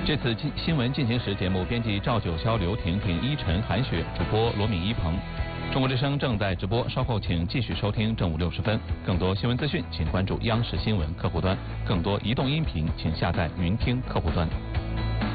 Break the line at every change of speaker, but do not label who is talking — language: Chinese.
这次新闻进行时节目，编辑赵九霄、刘婷婷、依晨、韩雪，主播罗敏、一鹏。中国之声正在直播，稍后请继续收听正午60分。更多新闻资讯，请关注央视新闻客户端；更多移动音频，请下载云听客户端。